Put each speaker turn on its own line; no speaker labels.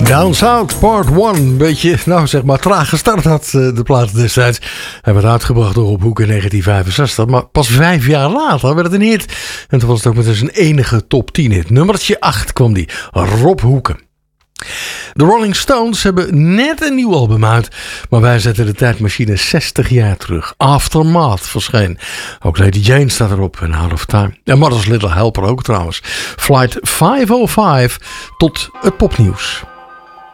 Down South Part 1. Beetje, nou zeg maar, traag gestart had de plaat destijds. Hij werd uitgebracht door Rob Hoeken in 1965. Maar pas 5 jaar later werd het een hit. En toen was het ook meteen zijn enige top 10 hit. Nummertje 8 kwam die. Rob Hoeken. De Rolling Stones hebben net een nieuw album uit. Maar wij zetten de tijdmachine 60 jaar terug. Aftermath verscheen. Ook Lady Jane staat erop. En Out of Time. En Mother's Little Helper ook trouwens. Flight 505 tot het popnieuws.